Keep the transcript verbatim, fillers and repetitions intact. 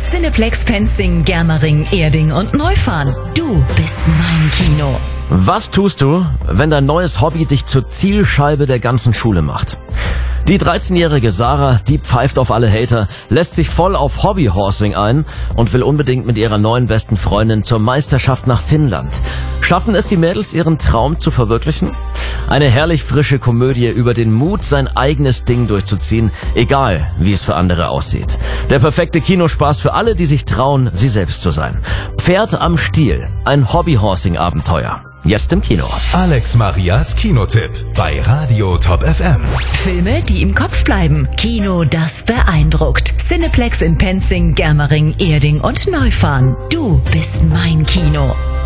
Cineplex Penzing, Germering, Erding und Neufahren. Du bist mein Kino. Was tust du, wenn dein neues Hobby dich zur Zielscheibe der ganzen Schule macht? Die dreizehnjährige Sarah, die pfeift auf alle Hater, lässt sich voll auf Hobbyhorsing ein und will unbedingt mit ihrer neuen besten Freundin zur Meisterschaft nach Finnland. Schaffen es die Mädels, ihren Traum zu verwirklichen? Eine herrlich frische Komödie über den Mut, sein eigenes Ding durchzuziehen, egal wie es für andere aussieht. Der perfekte Kinospaß für alle, die sich trauen, sie selbst zu sein. Pferd am Stiel, ein Hobbyhorsing-Abenteuer. Jetzt im Kino. Alex Marias Kinotipp bei Radio Top F M. Filme, die im Kopf bleiben. Kino, das beeindruckt. Cineplex in Penzing, Germering, Erding und Neufahren. Du bist mein Kino.